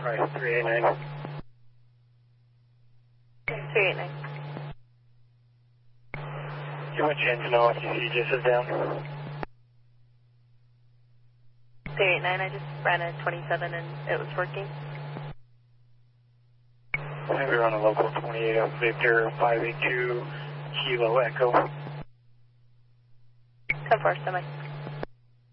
Enterprise 389. 389. Too much engine OFCC just is down. 389, I just ran a 27 and it was working. We're on a local 28 of Victor 582 Kilo Echo. 10-4, semi.